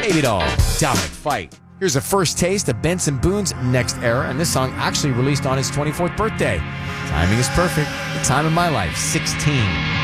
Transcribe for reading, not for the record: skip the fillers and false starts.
Baby Doll, Dominant Fight. Here's a first taste of Benson Boone's next era, and this song actually released on his 24th birthday. Timing is perfect. The Time of My Life, 16.